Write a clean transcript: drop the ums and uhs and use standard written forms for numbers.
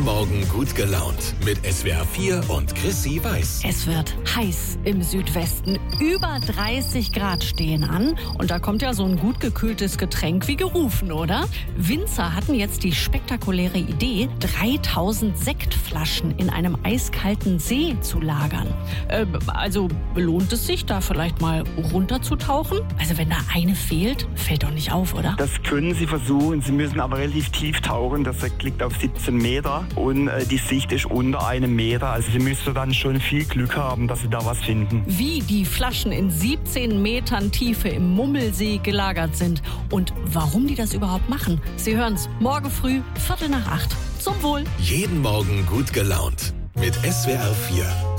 Morgen gut gelaunt mit SWR 4 und Chrissy Weiß. Es wird heiß im Südwesten. Über 30 Grad stehen an. Und da kommt ja so ein gut gekühltes Getränk wie gerufen, oder? Winzer hatten jetzt die spektakuläre Idee, 3000 Sektflaschen in einem eiskalten See zu lagern. Also lohnt es sich, da vielleicht mal runterzutauchen? Also wenn da eine fehlt, fällt doch nicht auf, oder? Das können Sie versuchen. Sie müssen aber relativ tief tauchen. Das liegt auf 17 Meter und die Sicht ist unter 1 Meter. Also Sie müssen dann schon viel Glück haben, dass Sie da was finden. Wie die Flaschen in 17 Metern Tiefe im Mummelsee gelagert sind und warum die das überhaupt machen. Sie hören's morgen früh, 7:45. Zum Wohl. Jeden Morgen gut gelaunt mit SWR 4.